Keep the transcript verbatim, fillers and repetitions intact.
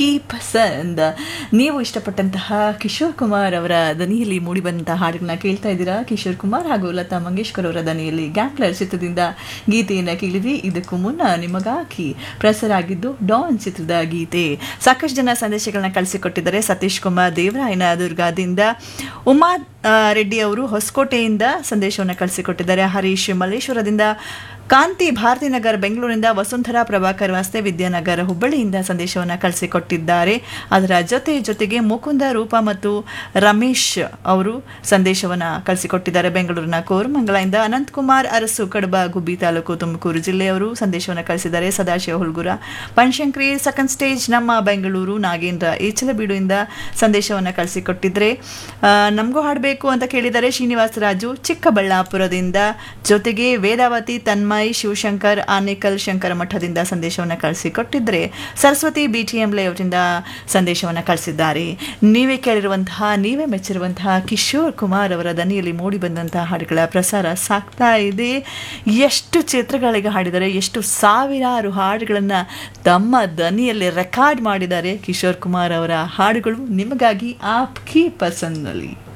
ಕಿ ಪಸಂದ್. ನೀವು ಇಷ್ಟಪಟ್ಟಂತಹ ಕಿಶೋರ್ ಕುಮಾರ್ ಅವರ ದನಿಯಲ್ಲಿ ಮೂಡಿಬಂದಂತಹ ಹಾಡುಗಳನ್ನ ಕೇಳ್ತಾ ಇದ್ದೀರಾ. ಕಿಶೋರ್ ಕುಮಾರ್ ಹಾಗೂ ಲತಾ ಮಂಗೇಶ್ಕರ್ ಅವರ ದನಿಯಲ್ಲಿ ಗ್ಯಾಂಪ್ಲರ್ ಚಿತ್ರದಿಂದ ಗೀತೆಯನ್ನು ಕೇಳಿದ್ವಿ. ಇದಕ್ಕೂ ಮುನ್ನ ನಿಮಗಾಗಿ ಪ್ರಸಾರ ಆಗಿದ್ದು ಡಾನ್ ಚಿತ್ರದ ಗೀತೆ. ಸಾಕಷ್ಟು ಜನ ಸಂದೇಶಗಳನ್ನ ಕಳಿಸಿಕೊಟ್ಟಿದ್ದಾರೆ. ಸತೀಶ್ ಕುಮಾರ್ ದೇವರಾಯನ ದುರ್ಗಾದಿಂದ, ಉಮಾ ರೆಡ್ಡಿ ಅವರು ಹೊಸಕೋಟೆಯಿಂದ ಸಂದೇಶವನ್ನು ಕಳಿಸಿಕೊಟ್ಟಿದ್ದಾರೆ. ಹರೀಶ್ ಮಲ್ಲೇಶ್ವರದಿಂದ, ಕಾಂತಿ ಭಾರತಿನಗರ್ ಬೆಂಗಳೂರಿನಿಂದ, ವಸುಂಧರಾ ಪ್ರಭಾಕರ್ ವಾಸ್ತೆ ವಿದ್ಯಾನಗರ ಹುಬ್ಬಳ್ಳಿಯಿಂದ ಸಂದೇಶವನ್ನು ಕಳಿಸಿಕೊಟ್ಟಿದ್ದಾರೆ. ಅದರ ಜೊತೆ ಜೊತೆಗೆ ಮುಕುಂದ ರೂಪ ಮತ್ತು ರಮೇಶ್ ಅವರು ಸಂದೇಶವನ್ನು ಕಳಿಸಿಕೊಟ್ಟಿದ್ದಾರೆ ಬೆಂಗಳೂರಿನ ಕೋರಮಂಗಲದಿಂದ. ಅನಂತಕುಮಾರ್ ಅರಸು ಕಡಬ ಗುಬ್ಬಿ ತಾಲೂಕು ತುಮಕೂರು ಜಿಲ್ಲೆಯವರು ಸಂದೇಶವನ್ನು ಕಳಿಸಿದ್ದಾರೆ. ಸದಾಶಿವ ಹುಲ್ಗುರ ಪಂಚಂಕ್ರಿ ಸೆಕೆಂಡ್ ಸ್ಟೇಜ್ ನಮ್ಮ ಬೆಂಗಳೂರು ನಾಗೇಂದ್ರ ಏಚಲಬೀಡುವಿಂದ ಸಂದೇಶವನ್ನು ಕಳಿಸಿಕೊಟ್ಟಿದ್ರೆ. ನಮಗೂ ಹಾಡಬೇಕು ಅಂತ ಕೇಳಿದ್ದಾರೆ ಶ್ರೀನಿವಾಸ ರಾಜು ಚಿಕ್ಕಬಳ್ಳಾಪುರದಿಂದ. ಜೊತೆಗೆ ವೇದಾವತಿ ತನ್ಮಯ್ ಶಿವಶಂಕರ್ ಆನೇಕಲ್ ಶಂಕರ ಮಠದಿಂದ ಸಂದೇಶವನ್ನು ಕಳಿಸಿಕೊಟ್ಟಿದ್ರೆ. ಸರಸ್ವತಿ ಬಿಟಿಎಂ ಲೇಔಟಿಂದ ಸಂದೇಶವನ್ನು ಕಳಿಸಿದ್ದಾರೆ. ನೀವೇ ಕೇಳಿರುವಂತಹ ನೀವೇ ಮೆಚ್ಚಿರುವಂತಹ ಕಿಶೋರ್ ಕುಮಾರ್ ಅವರ ದನಿಯಲ್ಲಿ ಮೂಡಿ ಬಂದಂತಹ ಹಾಡುಗಳ ಪ್ರಸಾರ ಸಾಗ್ತಾ ಇದೆ. ಎಷ್ಟು ಚಿತ್ರಗಳಿಗೆ ಹಾಡಿದ್ದಾರೆ, ಎಷ್ಟು ಸಾವಿರಾರು ಹಾಡುಗಳನ್ನು ತಮ್ಮ ದನಿಯಲ್ಲಿ ರೆಕಾರ್ಡ್ ಮಾಡಿದ್ದಾರೆ ಕಿಶೋರ್ ಕುಮಾರ್ ಅವರ ಹಾಡುಗಳು ನಿಮಗಾಗಿ ಆಪ್ಕಿ ಪಸಂದ್ನಲ್ಲಿ.